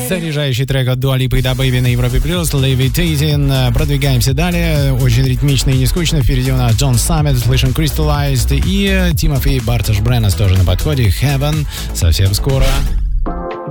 Заряжающий трек от Dua Lipa и DaBaby на Европе Плюс. Levitating. Продвигаемся далее. Очень ритмично и не скучно. Впереди у нас John Summit, слышим Crystallized и Тимофей Бартош Бреннес тоже на подходе. Heaven. Совсем скоро.